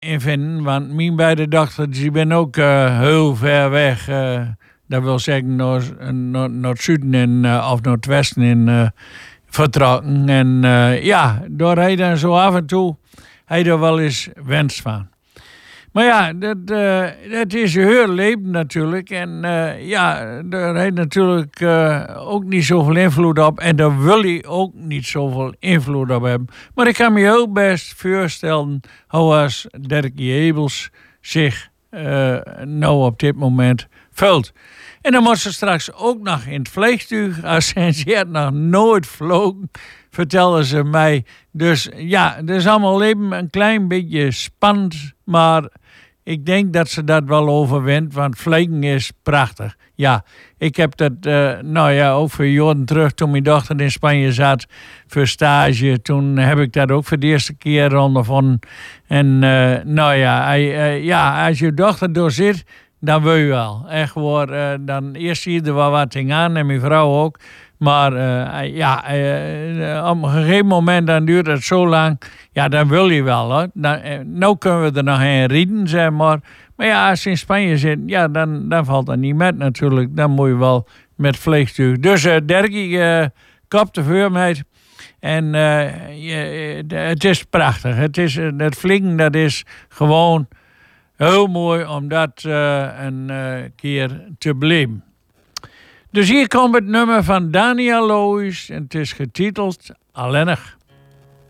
in vinden. Want mijn beide dochters die ben ook heel ver weg. Dat wil zeggen naar het zuiden of naar het westen in vertrokken. En ja, door hij dan zo af en toe hij er wel eens wens van. Maar ja, dat is je heel leven natuurlijk. En ja, daar heeft natuurlijk ook niet zoveel invloed op. En daar wil hij ook niet zoveel invloed op hebben. Maar ik kan me heel best voorstellen hoe als Dirkie Ebels zich nou op dit moment vult. En dan moet ze straks ook nog in het vliegtuig. Als ze nog nooit vlogen, vertellen ze mij. Dus ja, het is allemaal leven een klein beetje spannend. Maar ik denk dat ze dat wel overwint, want vliegen is prachtig. Ja, ik heb dat, nou ja, ook voor jaren terug, toen mijn dochter in Spanje zat voor stage. Toen heb ik dat ook voor de eerste keer ondervonden. En nou ja, ja, als je dochter door zit, dan wil je wel. Echt hoor, dan eerst zie je er wel wat in aan en mijn vrouw ook. Maar ja, op een gegeven moment dan duurt het zo lang. Ja, dan wil je wel. Hoor. Nou kunnen we er nog in rieden, zeg maar. Maar ja, als je in Spanje zit, ja, dan valt dat niet met natuurlijk. Dan moet je wel met vliegtuig. Dus Dirkie, kop de vuurmeid. En het is prachtig. Het vliegen, dat is gewoon heel mooi om dat een keer te beleven. Dus hier komt het nummer van Daniel Loos en het is getiteld Alleenig.